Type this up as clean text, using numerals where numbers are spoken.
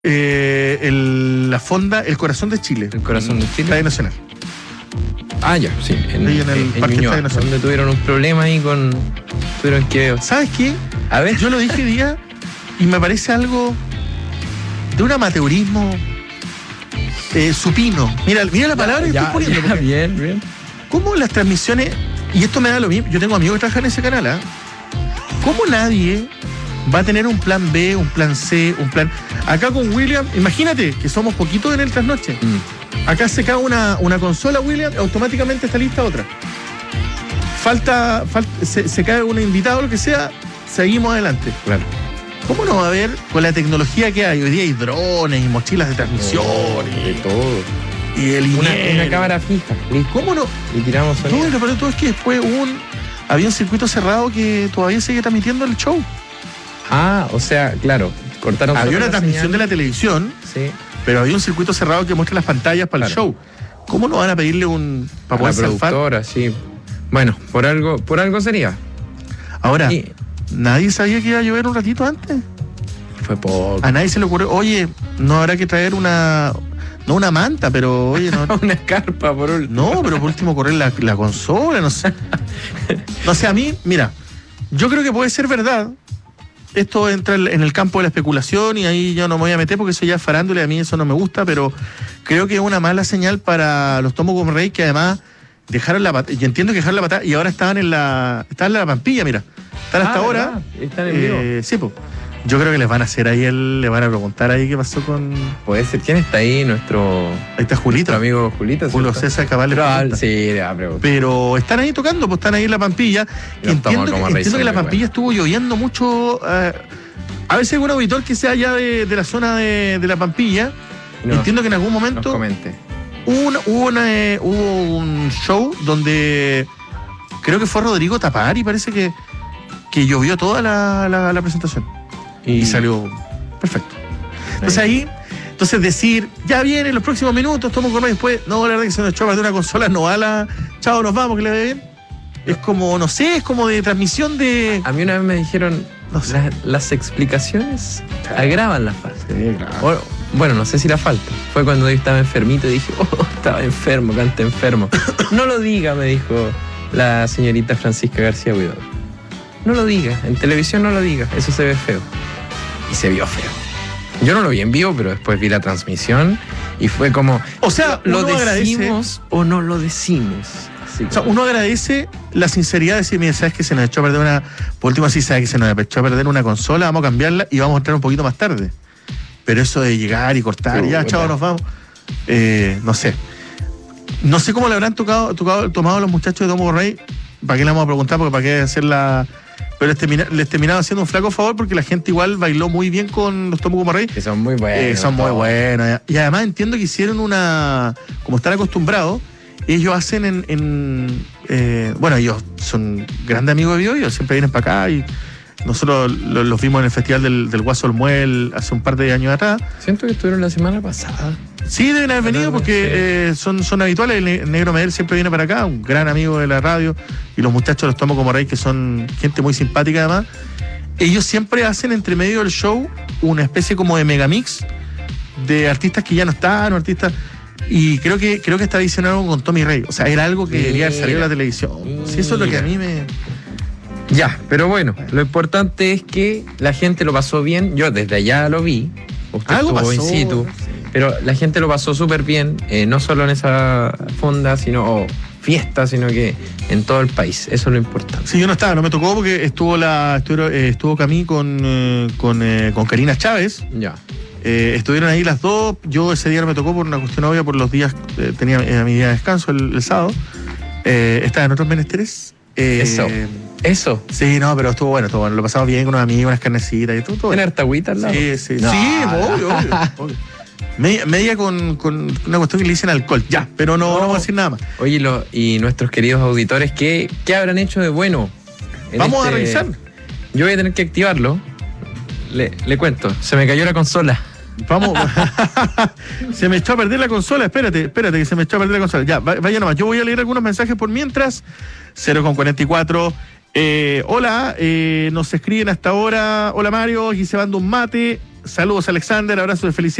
la fonda El Corazón de Chile. El Corazón de Chile. Estadio Nacional. Ah, ya, sí. En el Parque Ñuñoa, Estadio Nacional. donde tuvieron un problema ahí con... Tuvieron que... ¿Sabes qué? A ver. Yo lo dije hoy día y me parece algo de un amateurismo supino. Mira la palabra que estoy poniendo. porque Bien. ¿Cómo las transmisiones, y esto me da lo mismo, yo tengo amigos que trabajan en ese canal, ¿ah? ¿Cómo nadie va a tener un plan B, un plan C, un plan... Acá con William, imagínate que somos poquitos en el trasnoche. Acá se cae una consola, William, automáticamente está lista otra. Se cae un invitado o lo que sea, seguimos adelante. Claro. ¿Cómo no va a haber, con la tecnología que hay? Hoy día hay drones y mochilas de transmisión. De todo. Y el Una cámara fija. ¿Cómo no? Y tiramos No, sonido. y lo peor de todo es que después había un circuito cerrado que todavía sigue transmitiendo el show. Ah, o sea, claro. Cortaron Había solo una la transmisión señal. de la televisión, Sí. pero había un circuito cerrado que muestra las pantallas para el Claro. show. ¿Cómo no van a pedirle para A poder la zafar? productora, sí. Bueno, por algo sería. Ahora, Y nadie sabía que iba a llover un ratito antes. fue poco. A nadie se le ocurrió, oye, no habrá que traer no una manta, pero oye, no. Una carpa por último. No, pero por último correr la consola, no sé. No sé, a mí, mira, yo creo que puede ser verdad. Esto entra en el campo de la especulación y ahí yo no me voy a meter porque eso ya es farándula y a mí eso no me gusta, pero creo que es una mala señal para los Tomos como Rey, que además dejaron la patada. Yo entiendo que dejaron la patada y ahora estaban en la Pampilla, mira. Están hasta ahora. ¿verdad? Están en vivo. Sí, pues. Yo creo que les van a hacer ahí, le van a preguntar ahí qué pasó con... Puede ser. ¿Quién está ahí? Nuestro Ahí está Julito. nuestro amigo Julito. Julio ¿cierto? César Cabal. Sí, le va a preguntar. Pero están ahí tocando, pues están ahí en la Pampilla. Y Los Tomos como Rey entiendo son que la muy Pampilla estuvo lloviendo mucho. A veces algún auditor que sea allá de la zona de la Pampilla, entiendo que en algún Nos momento comente. hubo un show donde creo que fue Rodrigo Tapari, parece que llovió toda la presentación. Y salió perfecto. Entonces decir, ya viene los próximos minutos, tomo con después, no, la verdad que se nos echó de una consola, no va la, chao, nos vamos, que le vaya bien. Es como, no sé, es como de transmisión de... A mí una vez me dijeron, No sé. las explicaciones agravan la falta. Sí, claro. Bueno, no sé si la falta. Fue cuando yo estaba enfermito y dije, estaba enfermo, canta enfermo. No lo diga, me dijo la señorita Francisca García Huidobro. No lo diga, en televisión no lo diga, eso se ve feo. Y se vio feo. Yo no lo vi en vivo, pero después vi la transmisión y fue como, O sea, ¿lo uno decimos o no lo decimos? Así O sea, uno agradece la sinceridad de decir, mira, sabes que se nos echó a perder por último así, sabes que se nos echó a perder una consola, vamos a cambiarla y vamos a entrar un poquito más tarde. Pero eso de llegar y cortar, ya, chao, nos vamos. No sé. No sé cómo le habrán tomado los muchachos de Tomo Rey. ¿Para qué le vamos a preguntar? Porque para qué hacerla. Pero les terminaba haciendo un flaco favor porque la gente igual bailó muy bien con los Tomo como Rey. que son muy buenos. Son muy buenos. Y además entiendo que hicieron como están acostumbrados, ellos hacen bueno, ellos son grandes amigos de Bio, ellos siempre vienen para acá y nosotros los vimos en el festival del Guaso Olmuel hace un par de años atrás. Siento que estuvieron la semana pasada. Sí, deben haber venido porque son habituales. El Negro Medel siempre viene para acá, un gran amigo de la radio, y los muchachos los Tomo como Rey, que son gente muy simpática además. Ellos siempre hacen entre medio del show una especie como de megamix de artistas que ya no están, o artistas. Y creo que esta edición era algo con Tommy Rey. O sea, era algo que debería haber salido en la televisión. Sí, eso es lo que a mí me... Ya, pero bueno, lo importante es que la gente lo pasó bien. Yo desde allá lo vi. Usted Algo estuvo in pasó, situ. sí. Pero la gente lo pasó súper bien, no solo en esa fonda, sino fiesta, sino que en todo el país. Eso es lo importante. Sí, yo no estaba, no me tocó porque estuvo Camí con Karina Chávez. Ya. Estuvieron ahí las dos. Yo ese día no me tocó por una cuestión obvia, por los días, tenía mi día de descanso el sábado. Estaba en otros menesteres. Eso. Sí, no, pero estuvo bueno. Lo pasamos bien con unos amigos, unas carnecitas y todo. ¿Tiene harta agüita al lado? Sí. No, Sí, no. obvio. Media con una cuestión que le dicen alcohol. Ya, pero no vamos a decir nada más. Oye, y nuestros queridos auditores, ¿qué habrán hecho de bueno? Vamos a revisar. Yo voy a tener que activarlo. Le cuento, se me cayó la consola. Vamos. Se me echó a perder la consola. Espérate, que se me echó a perder la consola. Ya, vaya nomás. Yo voy a leer algunos mensajes por mientras. 0:44. Hola, nos escriben hasta ahora. Hola Mario, aquí se manda un mate. Saludos, Alexander. Abrazo de felicidad.